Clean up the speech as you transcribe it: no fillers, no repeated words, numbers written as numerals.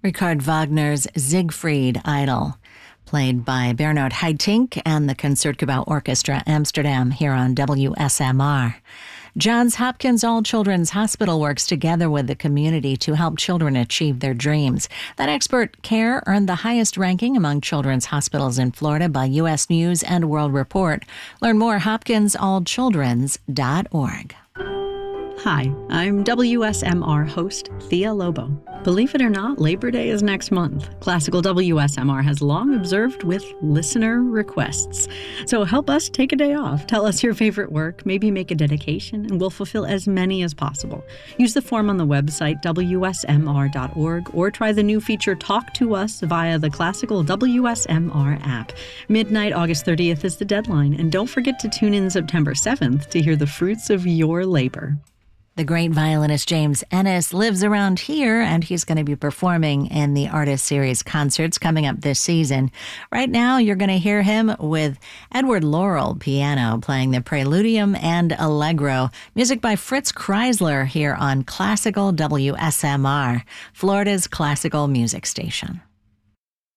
Richard Wagner's Siegfried Idol, played by Bernard Haitink and the Concertgebouw Orchestra Amsterdam here on WSMR. Johns Hopkins All Children's Hospital works together with the community to help children achieve their dreams. That expert care earned the highest ranking among children's hospitals in Florida by U.S. News and World Report. Learn more at hopkinsallchildrens.org. Hi, I'm WSMR host Thea Lobo. Believe it or not, Labor Day is next month. Classical WSMR has long observed with listener requests. So help us take a day off. Tell us your favorite work, maybe make a dedication, and we'll fulfill as many as possible. Use the form on the website WSMR.org or try the new feature Talk to Us via the Classical WSMR app. Midnight August 30th is the deadline, and don't forget to tune in September 7th to hear the fruits of your labor. The great violinist James Ennis lives around here, and he's going to be performing in the Artist Series concerts coming up this season. Right now, you're going to hear him with Edward Laurel piano playing the Preludium and Allegro. Music by Fritz Kreisler here on Classical WSMR, Florida's classical music station.